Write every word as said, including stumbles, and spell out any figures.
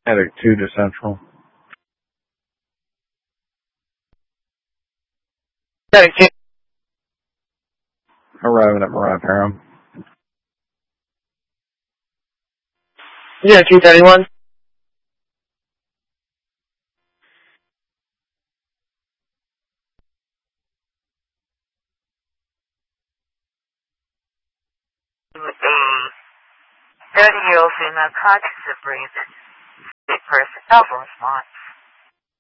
Attic two to Central. Attic two. Arriving at Mariah Parham. zero two thirty-one. A thirty-year-old female conscious of breathing. Big person, elbow response.